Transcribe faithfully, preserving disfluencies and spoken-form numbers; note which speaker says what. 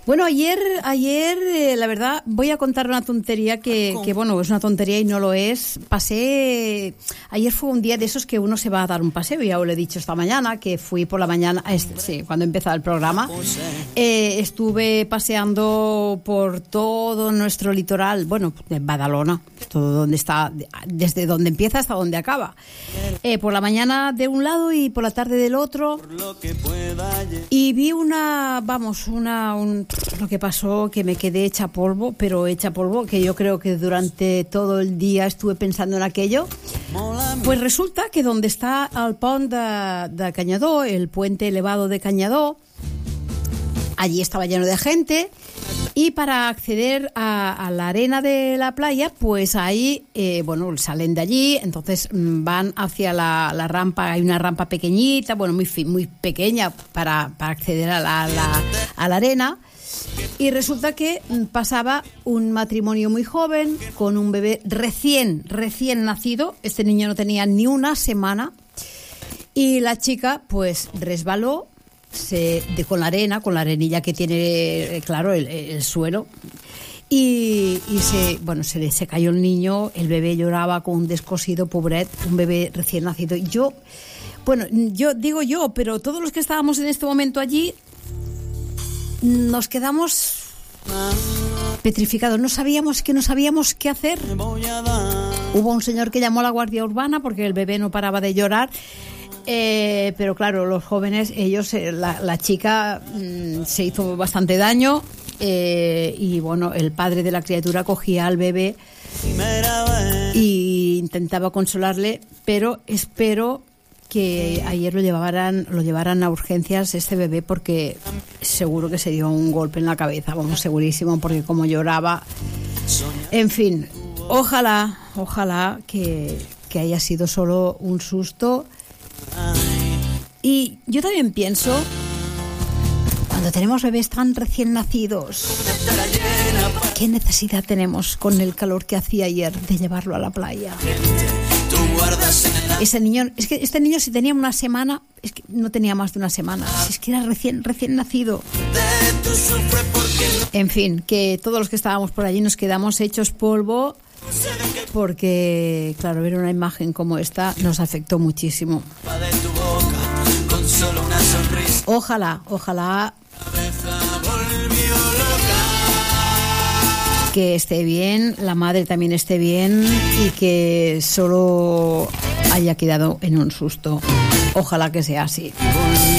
Speaker 1: Bueno, ayer, ayer, eh, la verdad, voy a contar una tontería que, que, bueno, es una tontería y no lo es. Pasé, ayer fue un día de esos que uno se va a dar un paseo, ya os lo he dicho esta mañana, que fui por la mañana, este, sí, cuando empezaba el programa, eh, estuve paseando por todo nuestro litoral, bueno, en Badalona, todo donde está, desde donde empieza hasta donde acaba. Eh, por la mañana de un lado y por la tarde del otro, y vi una, vamos, una, un, lo que pasó, que me quedé hecha polvo, pero hecha polvo, que yo creo que durante todo el día estuve pensando en aquello. Pues resulta que donde está el pont de, de Canyadó, el puente elevado de Canyadó, allí estaba lleno de gente, y para acceder a, a la arena de la playa, pues ahí, eh, bueno, salen de allí, entonces van hacia la, la rampa, hay una rampa pequeñita, bueno, muy muy pequeña para, para acceder a la, la, a la arena, y resulta que pasaba un matrimonio muy joven con un bebé recién, recién nacido. Este niño no tenía ni una semana, y la chica pues resbaló, se de con la arena, con la arenilla que tiene, claro, el, el suelo, y, y se bueno se, se cayó el niño, el bebé lloraba con un descosido, pobret, un bebé recién nacido. Y yo, bueno, yo digo yo, pero todos los que estábamos en este momento allí nos quedamos petrificados, no sabíamos que no sabíamos qué hacer. Hubo un señor que llamó a la Guardia Urbana porque el bebé no paraba de llorar. Eh, pero claro, los jóvenes, ellos, la, la chica mmm, se hizo bastante daño, eh, y bueno, el padre de la criatura cogía al bebé e intentaba consolarle, pero espero que ayer lo llevaran, lo llevaran a urgencias este bebé, porque seguro que se dio un golpe en la cabeza, vamos, segurísimo, porque como lloraba. En fin, ojalá, ojalá que, que haya sido solo un susto. Y yo también pienso, cuando tenemos bebés tan recién nacidos, ¿qué necesidad tenemos con el calor que hacía ayer de llevarlo a la playa? Ese niño, es que este niño, si tenía una semana, es que no tenía más de una semana, si es que era recién, recién nacido. En fin, que todos los que estábamos por allí nos quedamos hechos polvo, porque, claro, ver una imagen como esta nos afectó muchísimo. Ojalá, ojalá que esté bien, la madre también esté bien, y que solo haya quedado en un susto. Ojalá que sea así.